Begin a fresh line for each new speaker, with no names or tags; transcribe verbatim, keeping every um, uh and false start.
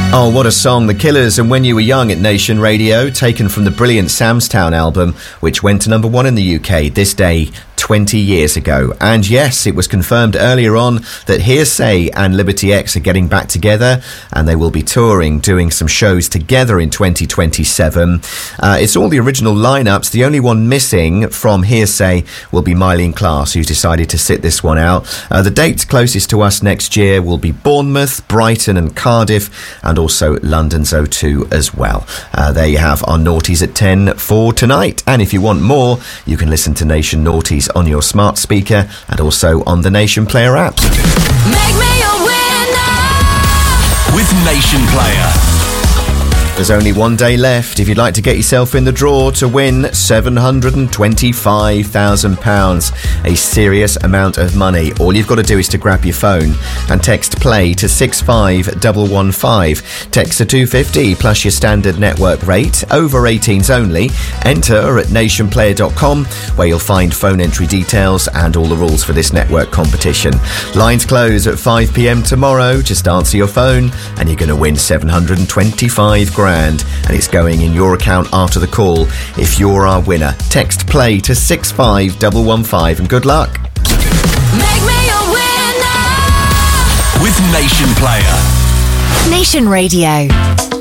Oh, what a song. The Killers and When You Were Young at Nation Radio, taken from the brilliant Sam's Town album, which went to number one in the U K this day twenty years ago. And yes, it was confirmed earlier on that Hearsay and Liberty X are getting back together, and they will be touring, doing some shows together in twenty twenty-seven. Uh, it's all the original lineups. The only one missing from Hearsay will be Mylene Class, who's decided to sit this one out. Uh, the dates closest to us next year will be Bournemouth, Brighton and Cardiff, and also London's O two as well. Uh, there you have our Naughties at ten for tonight. And if you want more, you can listen to Nation Naughties on your smart speaker and also on the Nation Player app.
Make me a winner
with Nation Player.
There's only one day left if you'd like to get yourself in the draw to win seven hundred twenty-five thousand pounds, a serious amount of money. All you've got to do is to grab your phone and text play to six five one one five. Text to two fifty plus your standard network rate, over eighteens only. Enter at nation player dot com, where you'll find phone entry details and all the rules for this network competition. Lines close at five p.m. tomorrow. Just answer your phone and you're going to win seven hundred twenty-five grand. And it's going in your account after the call if you're our winner. Text play to six five one one five and good luck.
Make me a winner
with Nation Player.
Nation Radio.